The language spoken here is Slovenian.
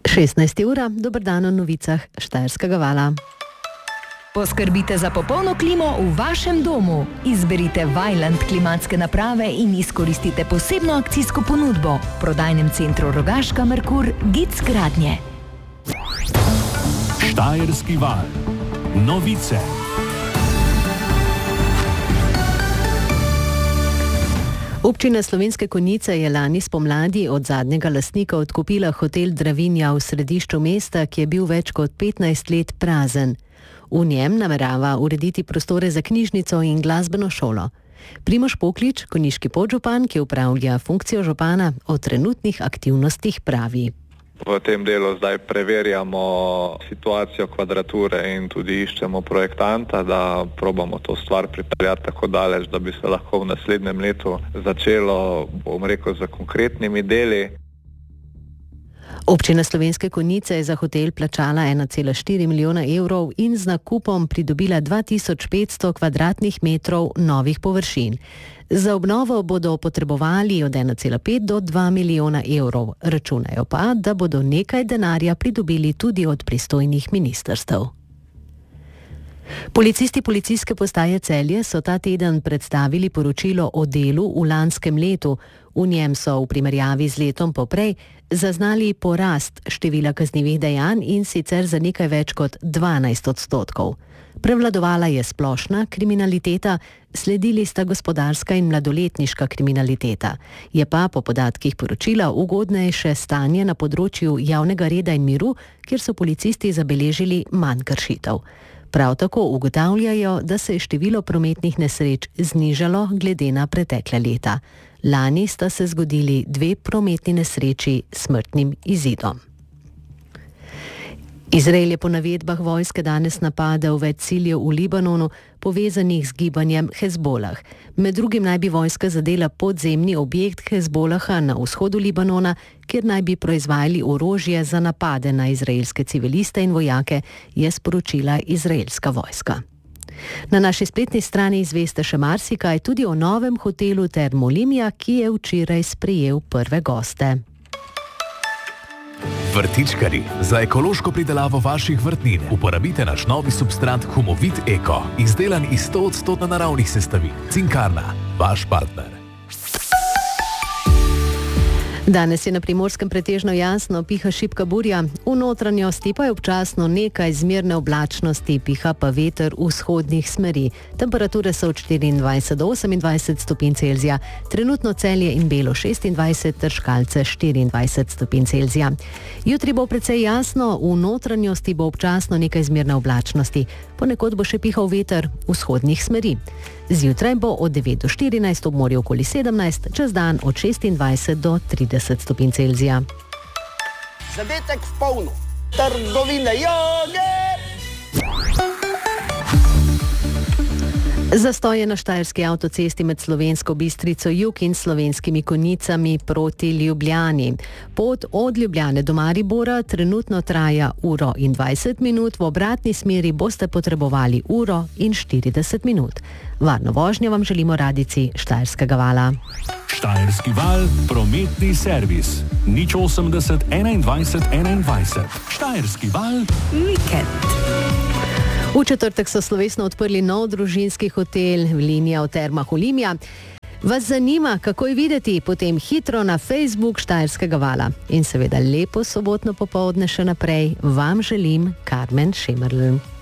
16 ura, dober dan o novicah Štajerskega vala. Poskrbite za popolno klimo v vašem domu. Izberite Vaillant klimatske naprave in izkoristite posebno akcijsko ponudbo v prodajnem centru Rogaška Merkur Gic Gradnje. Štajerski val. Novice. Občina Slovenske Konjice je lani spomladi od zadnjega lastnika odkupila hotel Dravinja v središču mesta, ki je bil več kot 15 let prazen. V njem namerava urediti prostore za knjižnico in glasbeno šolo. Primož Poklič, konjiški podžupan, ki upravlja funkcijo župana, o trenutnih aktivnostih pravi. V tem delu zdaj preverjamo situacijo kvadrature in tudi iščemo projektanta, da probamo to stvar pripeljati tako daleč, da bi se lahko v naslednjem letu začelo, z konkretnimi deli. Občina Slovenske Konjice je za hotel plačala 1,4 milijona evrov in z nakupom pridobila 2500 kvadratnih metrov novih površin. Za obnovo bodo potrebovali od 1,5 do 2 milijona evrov. Računajo pa, da bodo nekaj denarja pridobili tudi od pristojnih ministrstev. Policisti policijske postaje Celje so ta teden predstavili poročilo o delu v lanskem letu. V njem so v primerjavi z letom poprej zaznali porast števila kaznivih dejanj in sicer za nekaj več kot 12%. Prevladovala je splošna kriminaliteta, sledili sta gospodarska in mladoletniška kriminaliteta. Je pa po podatkih poročila ugodnejše stanje na področju javnega reda in miru, kjer so policisti zabeležili manj kršitev. Prav tako ugotavljajo, da se je število prometnih nesreč znižalo glede na pretekle leta. Lani sta se zgodili 2 prometni nesreči s smrtnim izidom. Izrael je po navedbah vojske danes napadel več ciljev v Libanonu, povezanih z gibanjem Hezbolah. Med drugim naj bi vojska zadela podzemni objekt Hezbolaha na vzhodu Libanona, kjer naj bi proizvajali orožje za napade na izraelske civiliste in vojake, je sporočila izraelska vojska. Na naši spletni strani izveste še marsikaj tudi o novem hotelu Termolimia, ki je včeraj sprejel prve goste. Vrtičkari, za ekološko pridelavo vaših vrtnin uporabite naš novi substrat Humovit Eko, izdelan iz 100% naravnih sestavin. Cinkarna, vaš partner. Danes je na Primorskem pretežno jasno, piha šibka burja, v notranjosti pa je občasno nekaj zmerne oblačnosti, piha pa veter vzhodnih smeri. Temperature so od 24 do 28 stopinj Celzija, trenutno Celje in Belo 26 ter Škalce 24 stopinj Celzija. Jutri bo precej jasno, v notranjosti bo občasno nekaj zmerne oblačnosti, ponekod bo še pihal veter vzhodnih smeri. Zjutraj bo od 9 do 14, ob morju okoli 17, čez dan od 26 do 30 stopinj Celzija. Zadetek v polno. Trgovine joge! Zastoj je na štajerski avtocesti med Slovensko Bistrico jug in Slovenskimi Konjicami proti Ljubljani. Pot od Ljubljane do Maribora trenutno traja 1:20 minut, v obratni smeri boste potrebovali 1:40 minut. Varno vožnjo vam želimo radijci Štajerskega vala. Štajerski val, prometni servis. 080 21 21. Štajerski val, Vikend. V četrtek so slovesno odprli nov družinski hotel Linija v Termah Olimia. Vas zanima, kako je videti, potem hitro na Facebook Štajerskega vala. In seveda lepo sobotno popoldne še naprej vam želim Karmen Šemerl.